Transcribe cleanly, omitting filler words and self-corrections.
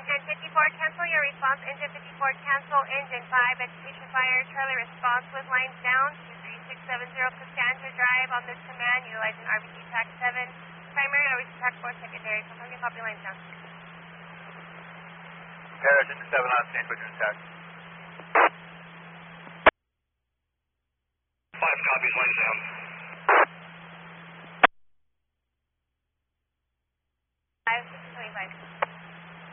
Engine 54, cancel your response. Engine 54, cancel. Engine 5, Education Fire. Charlie response with lines down. 23670 Cassandra Drive on this command, utilizing RBC TAC 7. Primary, RBC TAC 4, secondary. Confirming copy lines down. Paris into 7 on St. Bridget attack. 5 copies, lines down.